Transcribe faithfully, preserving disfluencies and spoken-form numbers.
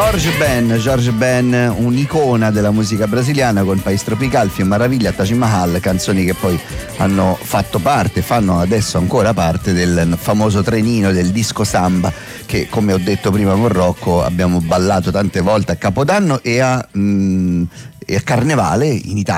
Jorge Ben, Jorge Ben, un'icona della musica brasiliana con País Tropical, Fio Maraviglia, Taj Mahal, canzoni che poi hanno fatto parte, fanno adesso ancora parte del famoso trenino del disco samba che, come ho detto prima con Rocco, abbiamo ballato tante volte a Capodanno e a, mh, e a Carnevale in Italia.